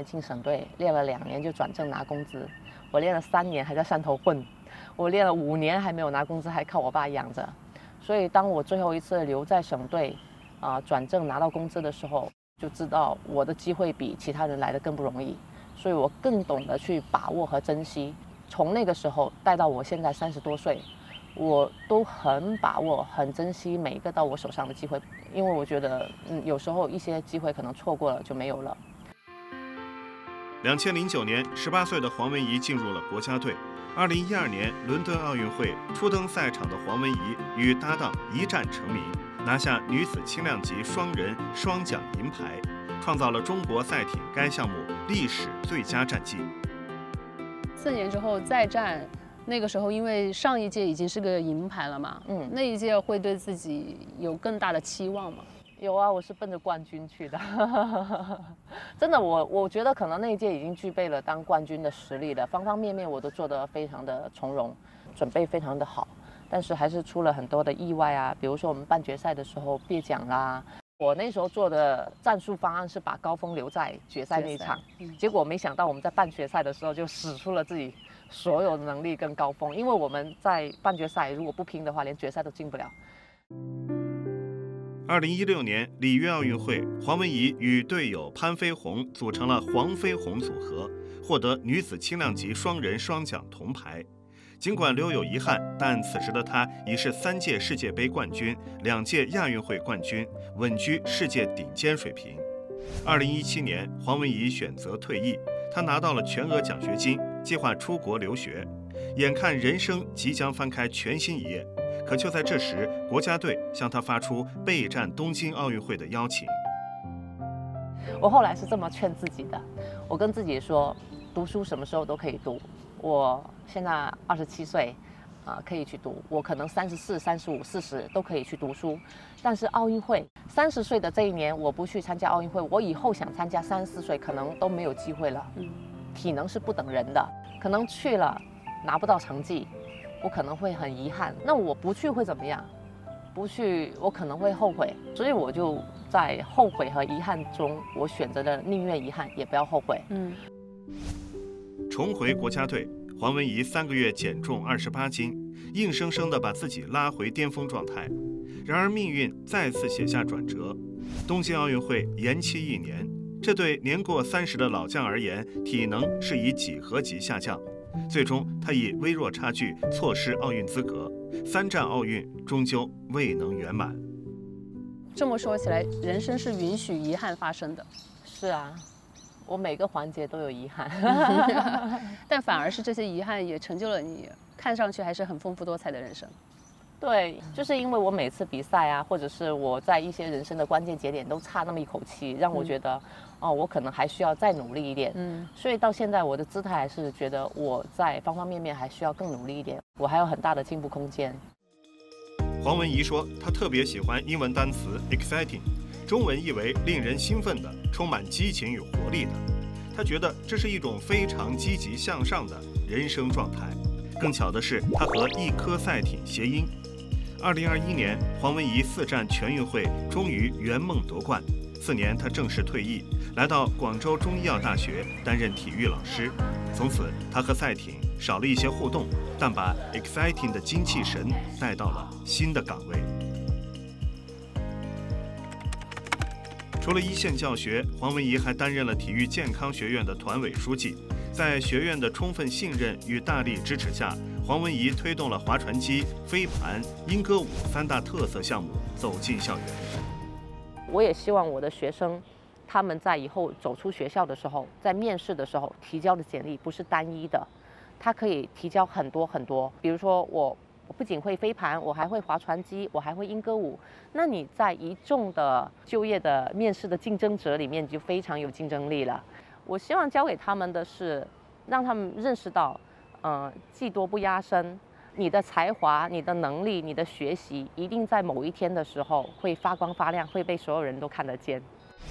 年进省队，练了2年就转正拿工资。我练了3年还在汕头混，我练了5年还没有拿工资，还靠我爸养着。所以当我最后一次留在省队，转正拿到工资的时候，就知道我的机会比其他人来的更不容易，所以我更懂得去把握和珍惜。从那个时候带到我现在30多岁，我都很把握、很珍惜每一个到我手上的机会，因为我觉得，有时候一些机会可能错过了就没有了。 2009年，18岁的黄文怡进入了国家队。2012年伦敦奥运会初登赛场的黄文怡与搭档一战成名，拿下女子轻量级双人双桨银牌，创造了中国赛艇该项目历史最佳战绩。 4年之后再战，那个时候因为上一届已经是个银牌了嘛，那一届会对自己有更大的期望吗？ 有啊，我是奔着冠军去的。真的，我觉得可能那一届已经具备了当冠军的实力了，方方面面我都做得非常的从容，准备非常的好，但是还是出了很多的意外啊，比如说我们半决赛的时候别奖啦。我那时候做的战术方案是把高峰留在决赛那一场，结果没想到我们在半决赛的时候就使出了自己所有的能力跟高峰，因为我们在半决赛如果不拼的话，连决赛都进不了。 2016年里约奥运会，黄文怡与队友潘飞鸿组成了黄飞鸿组合，获得女子轻量级双人双桨铜牌。尽管留有遗憾，但此时的她已是3届世界杯冠军、2届亚运会冠军，稳居世界顶尖水平。2017年，黄文怡选择退役，她拿到了全额奖学金，计划出国留学。眼看人生即将翻开全新一页，可就在这时，国家队向她发出备战东京奥运会的邀请。 我后来是这么劝自己的，我跟自己说，读书什么时候都可以读。我现在27岁，可以去读。我可能34、35、40都可以去读书，但是奥运会30岁的这一年，我不去参加奥运会，我以后想参加34岁可能都没有机会了。体能是不等人的，可能去了拿不到成绩，我可能会很遗憾。那我不去会怎么样？不去我可能会后悔，所以我就在后悔和遗憾中，我选择了宁愿遗憾也不要后悔。 重回国家队，黄文怡3个月减重28斤，硬生生地把自己拉回巅峰状态。然而命运再次写下转折，东京奥运会延期1年，这对年过30的老将而言，体能是以几何级下降。最终，他以微弱差距错失奥运资格，3战奥运终究未能圆满。 这么说起来，人生是允许遗憾发生的。 是啊。我每个环节都有遗憾， 但反而是这些遗憾也成就了你看上去还是很丰富多彩的人生。 对，就是因为我每次比赛啊，或者是我在一些人生的关键节点都差那么一口气，让我觉得，我可能还需要再努力一点。所以到现在我的姿态还是觉得我在方方面面还需要更努力一点，我还有很大的进步空间。 黄文怡说，她特别喜欢英文单词 exciting。中文译为令人兴奋的、充满激情与活力的。他觉得这是一种非常积极向上的人生状态。更巧的是，他和一颗赛艇谐音。2021年，黄文怡4战全运会终于圆梦夺冠。4年，他正式退役，来到广州中医药大学担任体育老师。从此，他和赛艇少了一些互动，但把 exciting 的精气神带到了新的岗位。除了一线教学，黄文怡还担任了体育健康学院的团委书记。在学院的充分信任与大力支持下，黄文怡推动了划船机、飞盘、莺歌舞3大特色项目走进校园。 我也希望我的学生，他们在以后走出学校的时候，在面试的时候提交的简历不是单一的，他可以提交很多很多。比如说我不仅会飞盘，我还会划船机，我还会莺歌舞。那你在一众的就业的面试的竞争者里面，就非常有竞争力了。我希望教给他们的是，让他们认识到，技多不压身，你的才华、你的能力、你的学习，一定在某一天的时候会发光发亮，会被所有人都看得见。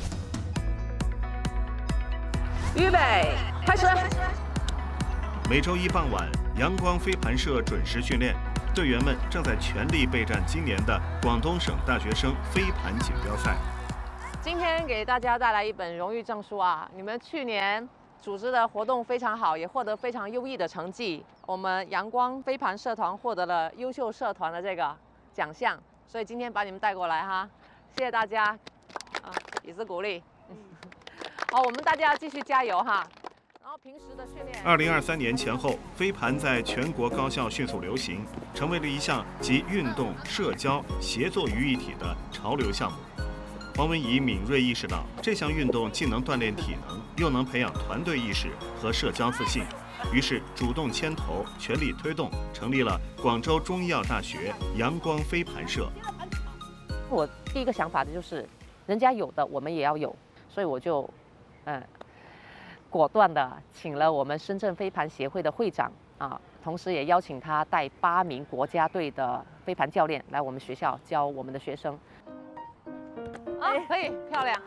预备，开始。 每周一傍晚，阳光飞盘社准时训练。队员们正在全力备战今年的广东省大学生飞盘锦标赛。 今天给大家带来一本荣誉证书啊！你们去年组织的活动非常好，也获得非常优异的成绩。我们阳光飞盘社团获得了优秀社团的这个奖项，所以今天把你们带过来哈，谢谢大家，也是鼓励。好，我们大家要继续加油哈。然后平时的训练。 2023年前后，飞盘在全国高校迅速流行，成为了一项集运动、社交、协作于一体的潮流项目。黄文怡敏锐意识到，这项运动既能锻炼体能，又能培养团队意识和社交自信，于是主动牵头，全力推动，成立了广州中医药大学阳光飞盘社。 我第一个想法的就是，人家有的我们也要有，所以我就，果断的请了我们深圳飞盘协会的会长啊，同时也邀请他带8名国家队的飞盘教练来我们学校教我们的学生。可以，漂亮。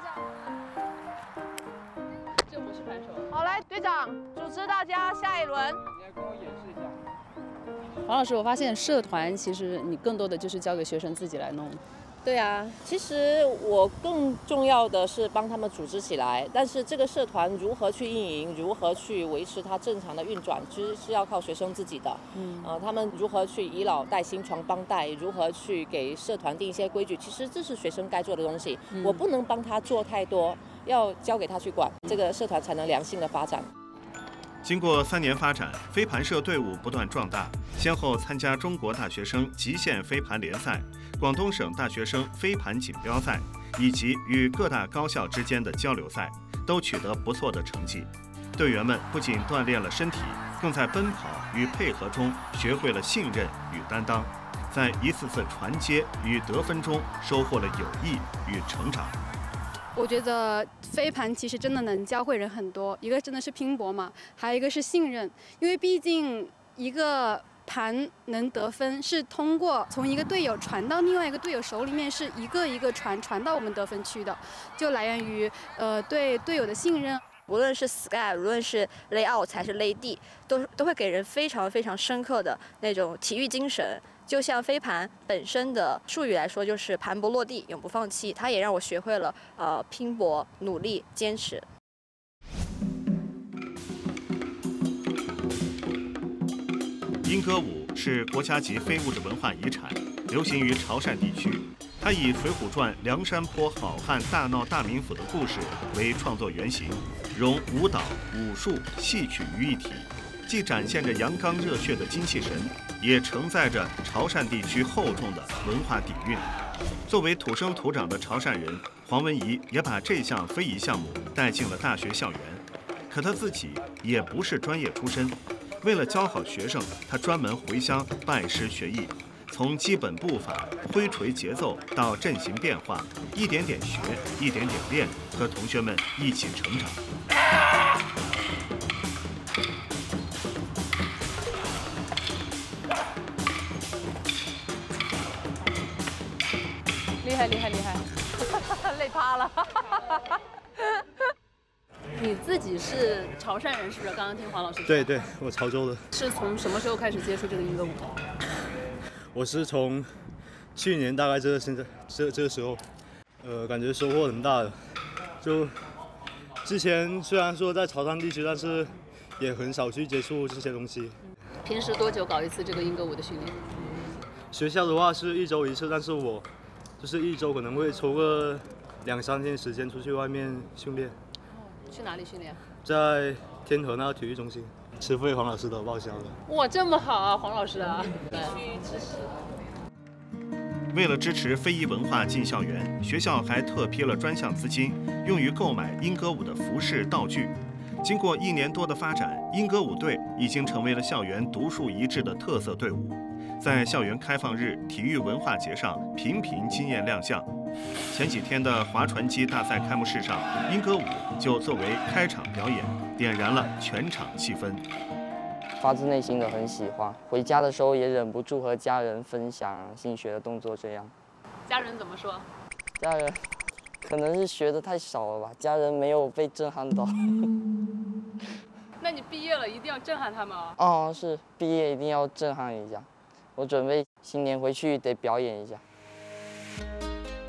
这我是盘手。 好，来，队长主持大家下一轮。 你来跟我演示一下。 黄老师，我发现社团其实你更多的就是交给学生自己来弄。 对啊，其实我更重要的是帮他们组织起来，但是这个社团如何去运营，如何去维持它正常的运转，其实是要靠学生自己的。他们如何去以老带新传帮带，如何去给社团定一些规矩，其实这是学生该做的东西。我不能帮他做太多，要交给他去管，这个社团才能良性的发展。 经过3年发展，飞盘社队伍不断壮大，先后参加中国大学生极限飞盘联赛、广东省大学生飞盘锦标赛，以及与各大高校之间的交流赛，都取得不错的成绩。队员们不仅锻炼了身体，更在奔跑与配合中学会了信任与担当，在一次次传接与得分中收获了友谊与成长。 我觉得飞盘其实真的能教会人很多，一个真的是拼搏嘛，还有一个是信任，因为毕竟一个盘能得分是通过从一个队友传到另外一个队友手里面，是一个一个传到我们得分区的，就来源于对队友的信任。 无论是 Sky， 无论是 Layout 还是 Lay D， 都会给人非常非常深刻的那种体育精神。就像飞盘本身的术语来说，就是盘不落地，永不放弃。它也让我学会了拼搏、努力、坚持。 莺歌舞是国家级非物质文化遗产，流行于潮汕地区。它以《水浒传》梁山泊好汉大闹大名府的故事为创作原型，融舞蹈、武术、戏曲于一体，既展现着阳刚热血的精气神，也承载着潮汕地区厚重的文化底蕴。作为土生土长的潮汕人，黄文怡也把这项非遗项目带进了大学校园。可他自己也不是专业出身，为了教好学生，他专门回乡拜师学艺，从基本步伐、挥锤节奏到阵型变化，一点点学，一点点练，和同学们一起成长。 厉害厉害厉害， 累趴了。 你自己是潮汕人是不是？刚刚听黄老师说。 对对，我潮州的。 是从什么时候开始接触这个莺歌舞的？ 我是从去年大概这个时候，感觉收获很大的。就之前虽然说在潮汕地区，但是也很少去接触这些东西。 平时多久搞一次这个莺歌舞的训练？ 学校的话是1周1次，但是我就是1周可能会抽个2-3天时间出去外面训练。 去哪里训练？ 在天河那个体育中心，吃费黄老师的报销的。 哇，这么好啊，黄老师啊！必须支持。 为了支持非遗文化进校园，学校还特批了专项资金，用于购买莺歌舞的服饰道具。经过1年多的发展，莺歌舞队已经成为了校园独树一帜的特色队伍，在校园开放日、体育文化节上频频惊艳亮相。前几天的划船机大赛开幕式上，莺歌舞就作为开场表演，点燃了全场气氛。 发自内心的很喜欢，回家的时候也忍不住和家人分享新学的动作。这样， 家人怎么说？ 家人可能是学的太少了吧，家人没有被震撼到。 那你毕业了一定要震撼他们啊！ 哦，是毕业一定要震撼一下。我准备新年回去得表演一下。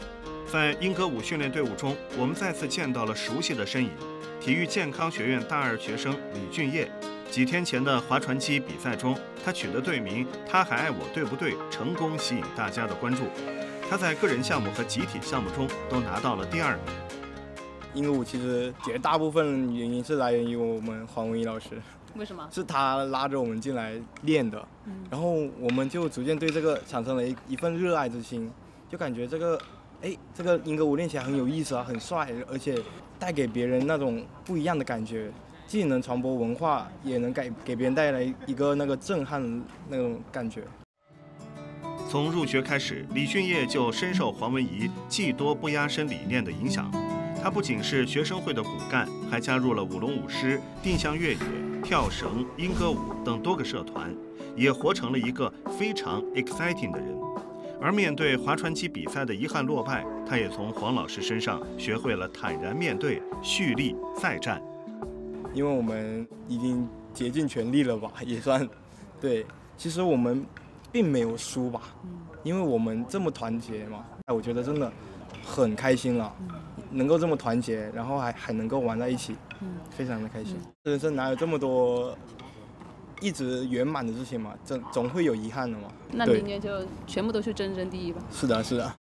在英歌舞训练队伍中，我们再次见到了熟悉的身影——体育健康学院大2学生李俊烨。几天前的划船机比赛中，他取得队名“他还爱我对不对”，成功吸引大家的关注。他在个人项目和集体项目中都拿到了第2名。 英歌舞其实绝大部分原因是来源于我们黄文怡老师。 为什么？ 是他拉着我们进来练的，然后我们就逐渐对这个产生了一份热爱之心，就感觉这个英歌舞练起来很有意思啊，很帅，而且带给别人那种不一样的感觉，既能传播文化，也能给别人带来一个那个震撼的那种感觉。 从入学开始，李俊烨就深受黄文怡技多不压身理念的影响。他不仅是学生会的骨干，还加入了舞龙舞狮、定向越野、跳绳、英歌舞等多个社团，也活成了一个非常 exciting 的人。而面对划船机比赛的遗憾落败，他也从黄老师身上学会了坦然面对、蓄力再战。 因为我们已经竭尽全力了吧，也算对。其实我们并没有输吧，因为我们这么团结嘛，我觉得真的很开心了。能够这么团结，然后还能够玩在一起，非常的开心。人生哪有这么多一直圆满的事情嘛，总会有遗憾的嘛。 那明年就全部都去争第一吧。 是的，是的。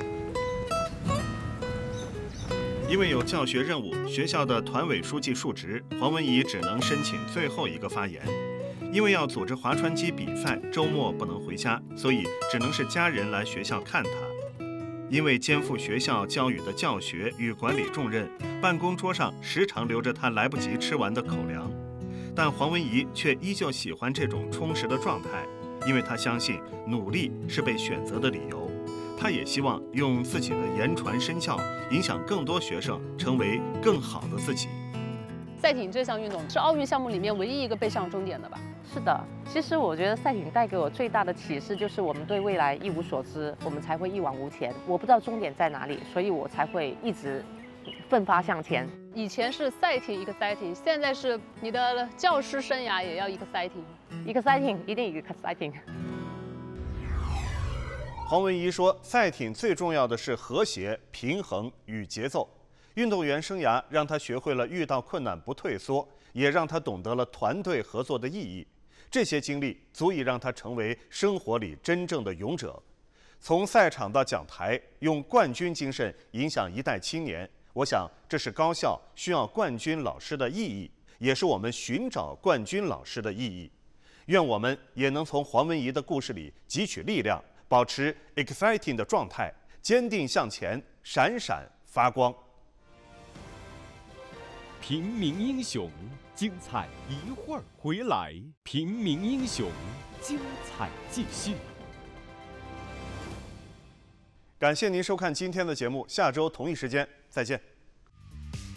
因为有教学任务，学校的团委书记述职，黄文怡只能申请最后一个发言。因为要组织划船机比赛，周末不能回家，所以只能是家人来学校看他。因为肩负学校教育的教学与管理重任，办公桌上时常留着他来不及吃完的口粮。但黄文怡却依旧喜欢这种充实的状态，因为他相信努力是被选择的理由。他也希望用自己的言传身教，影响更多学生成为更好的自己。 赛艇这项运动是奥运项目里面唯一一个背上终点的吧？ 是的，其实我觉得赛艇带给我最大的启示就是我们对未来一无所知，我们才会一往无前。我不知道终点在哪里，所以我才会一直奋发向前。 以前是赛艇一个赛艇，现在是你的教师生涯也要一个赛艇， 一个赛艇一定一个赛艇。 黄文怡说，赛艇最重要的是和谐、平衡与节奏。运动员生涯让他学会了遇到困难不退缩，也让他懂得了团队合作的意义。这些经历足以让他成为生活里真正的勇者。从赛场到讲台，用冠军精神影响一代青年，我想这是高校需要冠军老师的意义，也是我们寻找冠军老师的意义。愿我们也能从黄文怡的故事里汲取力量，保持 exciting 的状态，坚定向前，闪闪发光。 平民英雄，精彩一会儿回来。平民英雄，精彩继续。 感谢您收看今天的节目，下周同一时间再见。